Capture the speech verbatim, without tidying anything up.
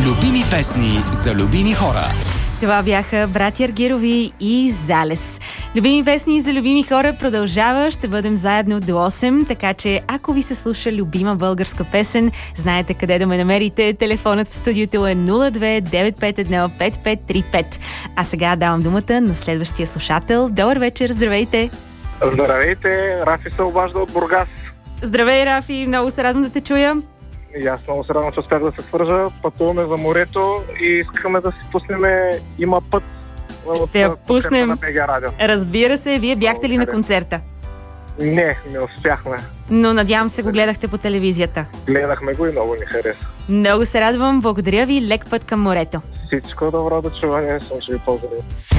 Любими песни за любими хора. Това бяха братя Аргирови и Залез. Любими песни за любими хора продължава. Ще бъдем заедно до осем, така че ако ви се слуша любима българска песен, знаете къде да ме намерите. Телефонът в студиото е нула две девет пет едно пет пет три пет. А сега давам думата на следващия слушател. Добър вечер, здравейте! Здравейте, Рафи се обажда от Бургас. Здравей, Рафи, много се радвам да те чуя. И аз много се радвам, че успях да се свържа. Пътуваме за морето и искаме да си пуснем "Има път". Ще я пуснем. На БГ Радио. Разбира се, вие бяхте ли на концерта? Не, не успяхме. Но надявам се го гледахте по телевизията. Гледахме го и много ни хареса. Много се радвам, благодаря ви, лек път към морето. Всичко добро, до чуване, съм ще ви поздравя.